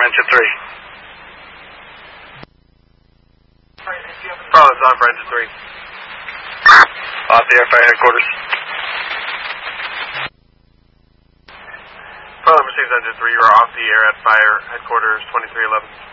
engine 3. Pilot's on for engine 3. Off the air, fire headquarters. Pilot receives engine 3, you are off the air at fire headquarters 2311.